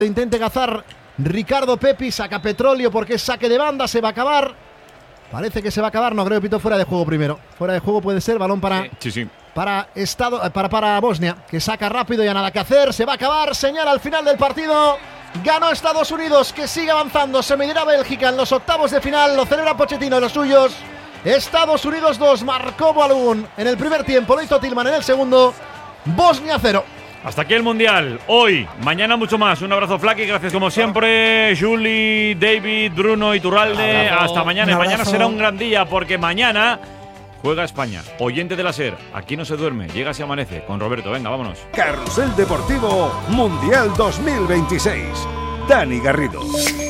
Intente cazar Ricardo Pepi, saca Petróleo porque es saque de banda, se va a acabar. Parece que se va a acabar, no creo, pito fuera de juego primero. Fuera de juego puede ser, balón para para Bosnia, que saca rápido, ya nada que hacer, se va a acabar, señal al final del partido. Ganó Estados Unidos, que sigue avanzando, se medirá Bélgica en los octavos de final, lo celebra Pochettino y los suyos. Estados Unidos 2, marcó Balún en el primer tiempo, lo hizo Tillman en el segundo. Bosnia 0. Hasta aquí el Mundial, hoy, mañana mucho más. Un abrazo, Flaky, gracias como siempre. Julie, David, Bruno, Iturralde, hasta mañana. Mañana será un gran día porque mañana juega España. Oyente de la SER, aquí no se duerme, llega y amanece. Con Roberto, venga, vámonos. Carrusel Deportivo Mundial 2026. Dani Garrido.